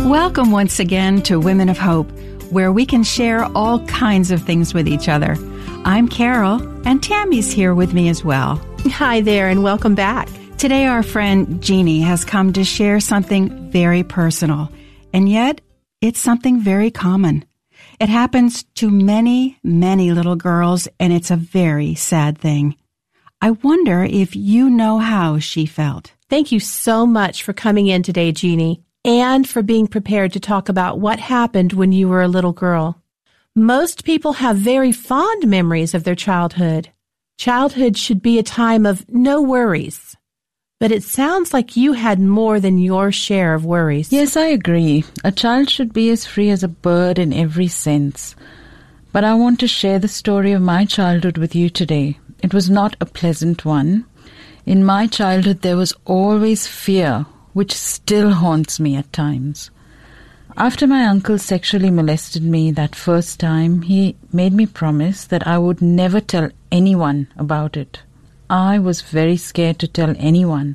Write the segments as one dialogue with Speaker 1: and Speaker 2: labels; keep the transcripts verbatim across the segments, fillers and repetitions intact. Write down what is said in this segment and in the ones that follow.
Speaker 1: Welcome once again to Women of Hope, where we can share all kinds of things with each other. I'm Carol, and Tammy's here with me as well.
Speaker 2: Hi there, and welcome back.
Speaker 1: Today our friend Jeannie has come to share something very personal, and yet it's something very common. It happens to many, many little girls, and it's a very sad thing. I wonder if you know how she felt.
Speaker 2: Thank you so much for coming in today, Jeannie, and for being prepared to talk about what happened when you were a little girl. Most people have very fond memories of their childhood. Childhood should be a time of no worries. But it sounds like you had more than your share of worries.
Speaker 3: Yes, I agree. A child should be as free as a bird in every sense. But I want to share the story of my childhood with you today. It was not a pleasant one. In my childhood, there was always fear, which still haunts me at times. After my uncle sexually molested me that first time, he made me promise that I would never tell anyone about it. I was very scared to tell anyone.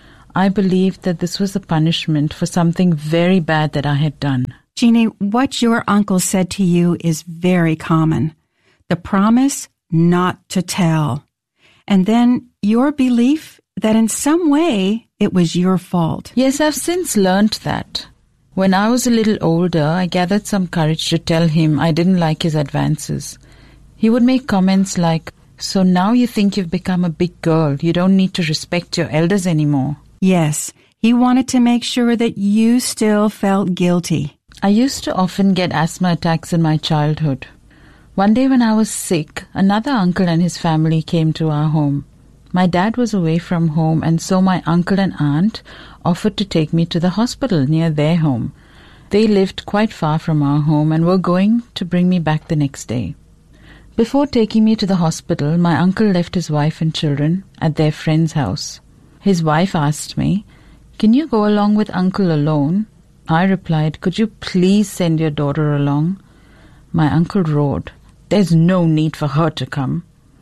Speaker 3: I believed that this was a punishment for something very bad that I had done.
Speaker 1: Jeannie, what your uncle said to you is very common. The promise not to tell. And then your belief that in some way it was your fault.
Speaker 3: Yes, I've since learnt that. When I was a little older, I gathered some courage to tell him I didn't like his advances. He would make comments like, "So now you think you've become a big girl. You don't need to respect your elders anymore."
Speaker 1: Yes, he wanted to make sure that you still felt guilty.
Speaker 3: I used to often get asthma attacks in my childhood. One day when I was sick, another uncle and his family came to our home. My dad was away from home, and so my uncle and aunt offered to take me to the hospital near their home. They lived quite far from our home and were going to bring me back the next day. Before taking me to the hospital, my uncle left his wife and children at their friend's house. His wife asked me, "Can you go along with uncle alone?" I replied, "Could you please send your daughter along?" My uncle roared, "There's no need for her to come."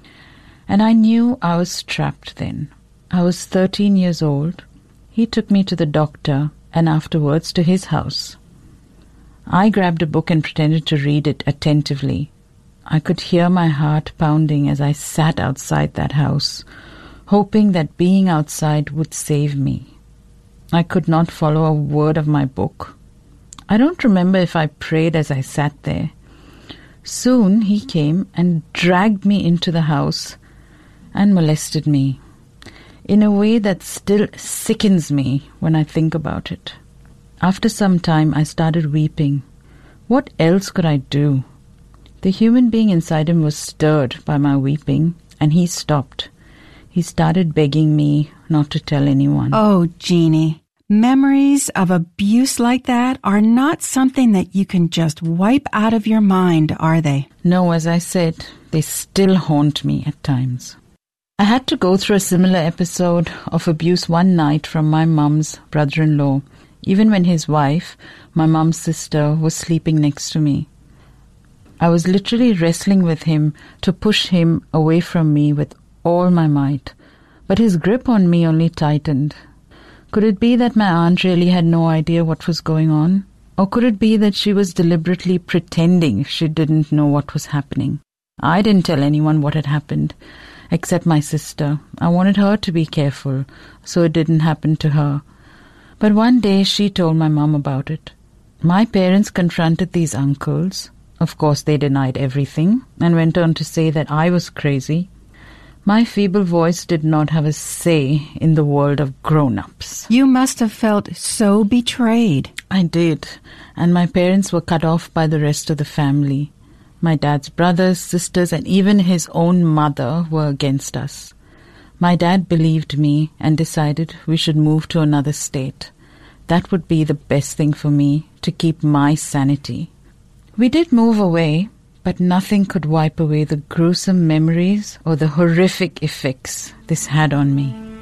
Speaker 3: And I knew I was trapped then. I was thirteen years old. He took me to the doctor and afterwards to his house. I grabbed a book and pretended to read it attentively. I could hear my heart pounding as I sat outside that house, hoping that being outside would save me. I could not follow a word of my book. I don't remember if I prayed as I sat there. Soon he came and dragged me into the house and molested me in a way that still sickens me when I think about it. After some time, I started weeping. What else could I do? The human being inside him was stirred by my weeping, and he stopped. He started begging me not to tell anyone.
Speaker 1: Oh, Jeannie, memories of abuse like that are not something that you can just wipe out of your mind, are they?
Speaker 3: No, as I said, they still haunt me at times. I had to go through a similar episode of abuse one night from my mum's brother-in-law, even when his wife, my mum's sister, was sleeping next to me. I was literally wrestling with him to push him away from me with all my might, but his grip on me only tightened. Could it be that my aunt really had no idea what was going on? Or could it be that she was deliberately pretending she didn't know what was happening? I didn't tell anyone what had happened, except my sister. I wanted her to be careful, so it didn't happen to her. But one day she told my mum about it. My parents confronted these uncles. Of course, they denied everything and went on to say that I was crazy. My feeble voice did not have a say in the world of grown-ups.
Speaker 1: You must have felt so betrayed.
Speaker 3: I did, and my parents were cut off by the rest of the family. My dad's brothers, sisters, and even his own mother were against us. My dad believed me and decided we should move to another state. That would be the best thing for me, to keep my sanity. We did move away, but nothing could wipe away the gruesome memories or the horrific effects this had on me.